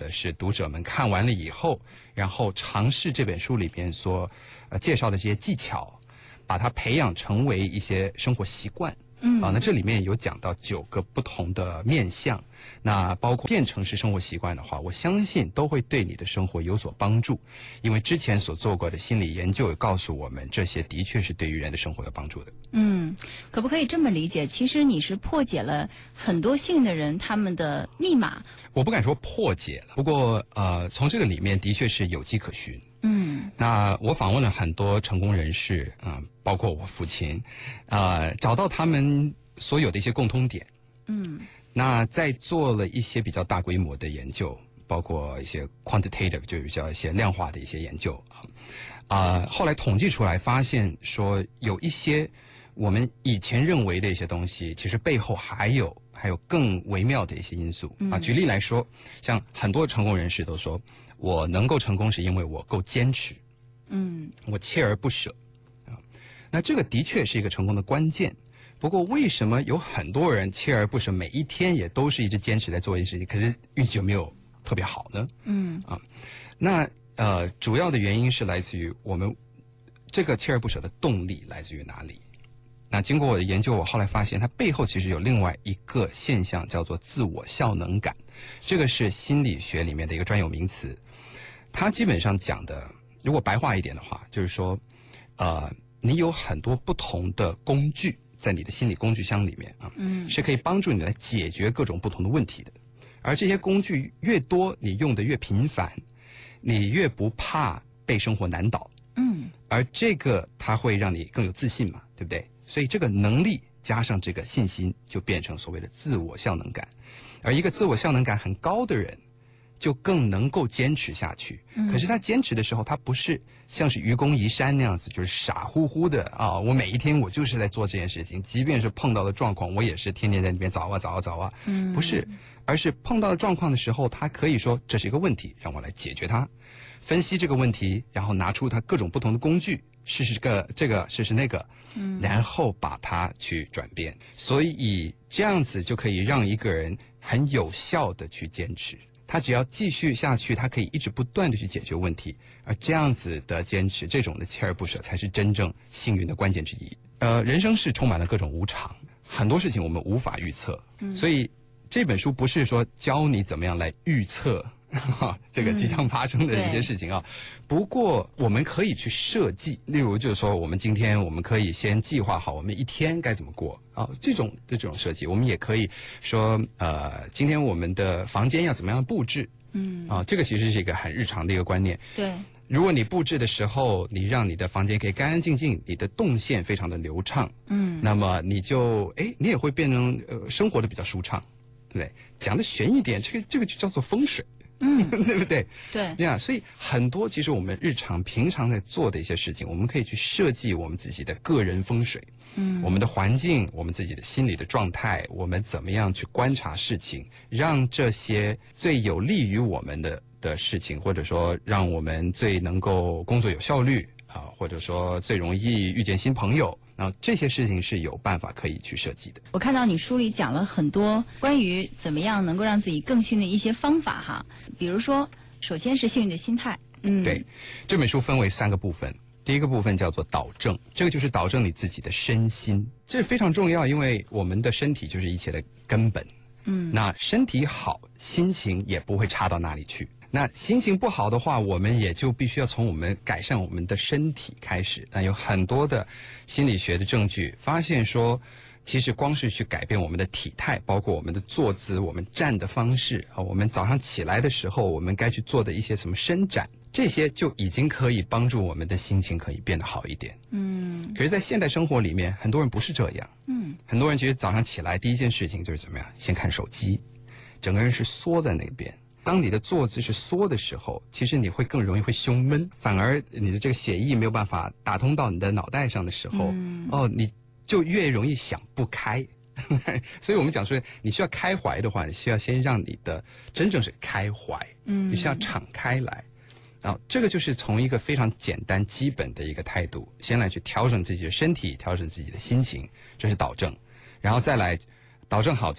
的是读者们看完了以后，然后尝试这本书里边所介绍的这些技巧，把它培养成为一些生活习惯。那这里面有讲到9个不同的面向，那包括变成是生活习惯的话，我相信都会对你的生活有所帮助，因为之前所做过的心理研究也告诉我们，这些的确是对于人的生活有帮助的。 可不可以这么理解？其实你是破解了很多幸运的人他们的密码。 我不敢说破解了，不过从这个里面的确是有迹可循。那我访问了很多成功人士，包括我父亲，找到他们所有的一些共通点。那在做了一些比较大规模的研究，包括一些 quantitative 就比较一些量化的一些研究后来统计出来，发现说有一些我们以前认为的一些东西，其实背后还有更微妙的一些因素举例来说，像很多成功人士都说，我能够成功是因为我够坚持，我锲而不舍那这个的确是一个成功的关键。不过为什么有很多人锲而不舍，每一天也都是一直坚持在做一件事情，可是运气就没有特别好呢？那主要的原因是来自于我们这个锲而不舍的动力来自于哪里？那经过我的研究，我后来发现它背后其实有另外一个现象，叫做自我效能感。这个是心理学里面的一个专有名词。它基本上讲的，如果白话一点的话，就是说你有很多不同的工具在你的心理工具箱里面是可以帮助你来解决各种不同的问题的。而这些工具越多，你用的越频繁，你越不怕被生活难倒。而这个它会让你更有自信嘛，对不对？所以这个能力加上这个信心，就变成所谓的自我效能感。而一个自我效能感很高的人，就更能够坚持下去。可是他坚持的时候，他不是像是愚公移山那样子，就是傻乎乎的我每一天我就是在做这件事情，即便是碰到了状况，我也是天天在那边找啊。不是，而是碰到了状况的时候，他可以说这是一个问题，让我来解决它，分析这个问题，然后拿出他各种不同的工具，试试这个试试那个，然后把它去转变。所以这样子就可以让一个人很有效的去坚持。他只要继续下去，他可以一直不断的去解决问题，而这样子的坚持，这种的锲而不舍，才是真正幸运的关键之一。人生是充满了各种无常，很多事情我们无法预测，所以这本书不是说教你怎么样来预测这个即将发生的一些事情不过我们可以去设计，例如就是说，我们今天我们可以先计划好我们一天该怎么过这种设计。我们也可以说今天我们的房间要怎么样布置这个其实是一个很日常的一个观念。 对， 如果你布置的时候，你让你的房间可以干干净净，你的动线非常的流畅那么你就你也会变成生活的比较舒畅，对不对？讲的玄一点，这个就叫做风水对不对？ 对所以很多其实我们平常在做的一些事情，我们可以去设计我们自己的个人风水我们的环境，我们自己的心理的状态，我们怎么样去观察事情，让这些最有利于我们的事情，或者说让我们最能够工作有效率或者说最容易遇见新朋友，这些事情是有办法可以去设计的。 我看到你书里讲了很多关于怎么样能够让自己更幸运的一些方法比如说首先是幸运的心态。 对，这本书分为3个部分。第一个部分叫做导正，这个就是导正你自己的身心，这非常重要，因为我们的身体就是一切的根本那身体好，心情也不会差到哪里去。那心情不好的话，我们也就必须要从我们改善我们的身体开始。那有很多的心理学的证据发现说，其实光是去改变我们的体态，包括我们的坐姿，我们站的方式我们早上起来的时候我们该去做的一些什么伸展，这些就已经可以帮助我们的心情可以变得好一点可是在现代生活里面，很多人不是这样很多人其实早上起来第一件事情就是怎么样，先看手机，整个人是缩在那边。当你的坐姿是缩的时候，其实你会更容易会胸闷，反而你的这个血液没有办法打通到你的脑袋上的时候你就越容易想不开所以我们讲说，你需要开怀的话，你需要先让你的真正是开怀你需要敞开来这个就是从一个非常简单基本的一个态度，先来去调整自己的身体，调整自己的心情，这是导正，然后再来导正好